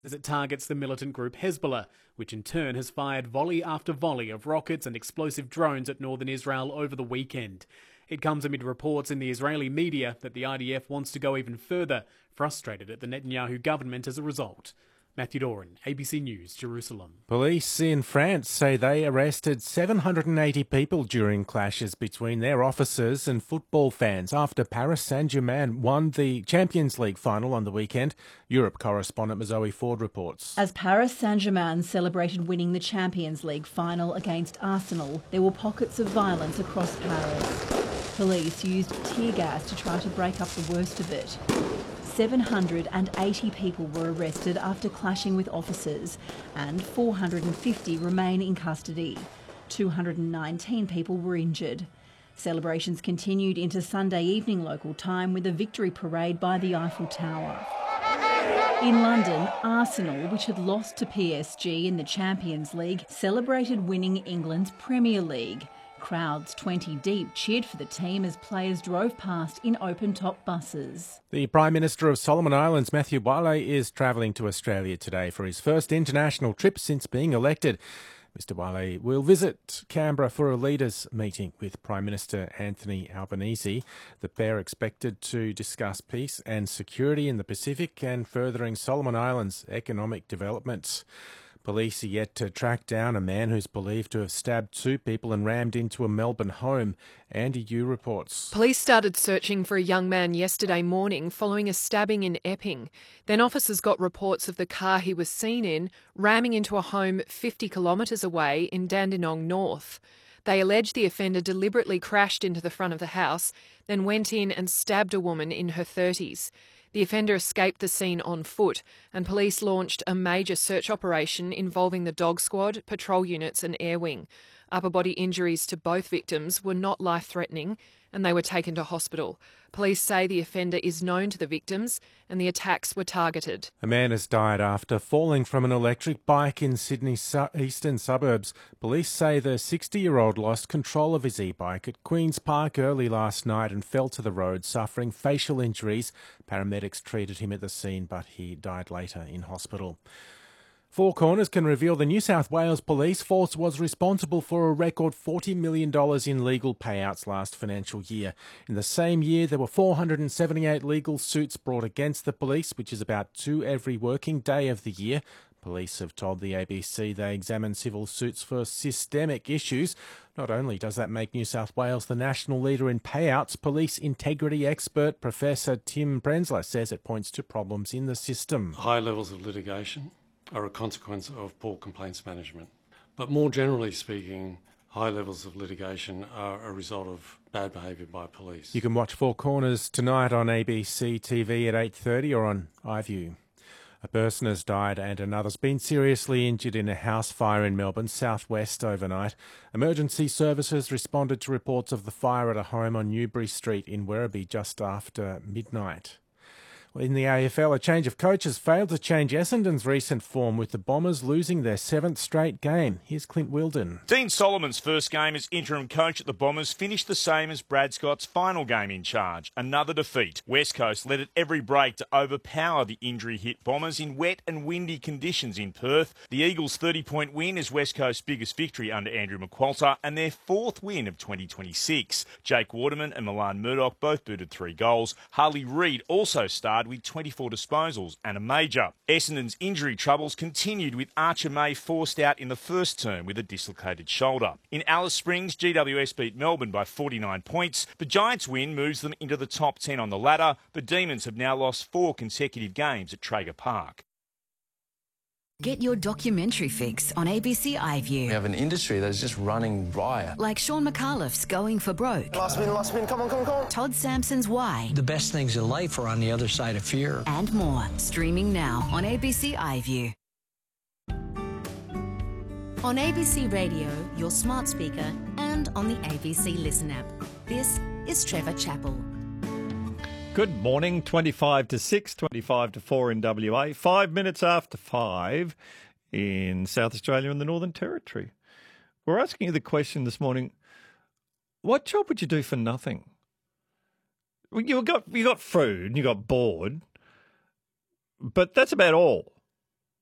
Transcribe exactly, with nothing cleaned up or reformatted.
as it targets the militant group Hezbollah, which in turn has fired volley after volley of rockets and explosive drones at northern Israel over the weekend. It comes amid reports in the Israeli media that the I D F wants to go even further, frustrated at the Netanyahu government as a result. Matthew Doran, A B C News, Jerusalem. Police in France say they arrested seven hundred eighty people during clashes between their officers and football fans after Paris Saint-Germain won the Champions League final on the weekend. Europe correspondent Zoe Ford reports. As Paris Saint-Germain celebrated winning the Champions League final against Arsenal, there were pockets of violence across Paris. Police used tear gas to try to break up the worst of it. seven hundred eighty people were arrested after clashing with officers, and four hundred fifty remain in custody. two hundred nineteen people were injured. Celebrations continued into Sunday evening local time with a victory parade by the Eiffel Tower. In London, Arsenal, which had lost to P S G in the Champions League, celebrated winning England's Premier League. Crowds twenty deep cheered for the team as players drove past in open-top buses. The Prime Minister of Solomon Islands, Matthew Wale, is travelling to Australia today for his first international trip since being elected. Mister Wale will visit Canberra for a leaders' meeting with Prime Minister Anthony Albanese. The pair are expected to discuss peace and security in the Pacific and furthering Solomon Islands' economic development. Police are yet to track down a man who's believed to have stabbed two people and rammed into a Melbourne home. Andy Yu reports. Police started searching for a young man yesterday morning following a stabbing in Epping. Then officers got reports of the car he was seen in ramming into a home fifty kilometres away in Dandenong North. They allege the offender deliberately crashed into the front of the house, then went in and stabbed a woman in her thirties. The offender escaped the scene on foot, and police launched a major search operation involving the dog squad, patrol units and air wing. Upper body injuries to both victims were not life-threatening, and they were taken to hospital. Police say the offender is known to the victims and the attacks were targeted. A man has died after falling from an electric bike in Sydney's su- eastern suburbs. Police say the sixty-year-old lost control of his e-bike at Queen's Park early last night and fell to the road, suffering facial injuries. Paramedics treated him at the scene, but he died later in hospital. Four Corners can reveal the New South Wales Police Force was responsible for a record forty million dollars in legal payouts last financial year. In the same year, there were four hundred seventy-eight legal suits brought against the police, which is about two every working day of the year. Police have told the A B C they examine civil suits for systemic issues. Not only does that make New South Wales the national leader in payouts, police integrity expert Professor Tim Prenzler says it points to problems in the system. High levels of litigation are a consequence of poor complaints management. But more generally speaking, high levels of litigation are a result of bad behaviour by police. You can watch Four Corners tonight on A B C T V at eight thirty or on iView. A person has died and another's been seriously injured in a house fire in Melbourne's southwest overnight. Emergency services responded to reports of the fire at a home on Newbury Street in Werribee just after midnight. In the A F L, a change of coach has failed to change Essendon's recent form, with the Bombers losing their seventh straight game. Here's Clint Wilden. Dean Solomon's first game as interim coach at the Bombers finished the same as Brad Scott's final game in charge. Another defeat. West Coast led at every break to overpower the injury-hit Bombers in wet and windy conditions in Perth. The Eagles' thirty-point win is West Coast's biggest victory under Andrew McQualter and their fourth win of twenty twenty-six. Jake Waterman and Milan Murdoch both booted three goals. Harley Reid also starred with twenty-four disposals and a major. Essendon's injury troubles continued with Archer May forced out in the first term with a dislocated shoulder. In Alice Springs, G W S beat Melbourne by forty-nine points. The Giants' win moves them into the top ten on the ladder. The Demons have now lost four consecutive games at Traeger Park. Get your documentary fix on A B C iView. We have an industry that is just running riot. Like Sean McAuliffe's Going for Broke. Last spin, last spin, come on, come on, come on. Todd Sampson's Why. The best things in life are on the other side of fear. And more. Streaming now on A B C iView. On A B C Radio, your smart speaker, and on the A B C Listen app. This is Trevor Chappell. Good morning, twenty-five to six, twenty-five to four in W A, five minutes after five in South Australia and the Northern Territory. We're asking you the question this morning, what job would you do for nothing? Well, you got, you got food and you got bored, but that's about all.